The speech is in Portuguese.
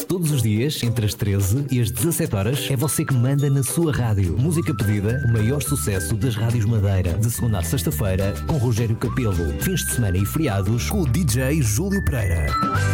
Todos os dias, entre as 13 e as 17 horas, é você que manda na sua rádio. Música pedida, o maior sucesso das rádios Madeira. De segunda a sexta-feira, com Rogério Capelo. Fins de semana e feriados, com o DJ Júlio Pereira.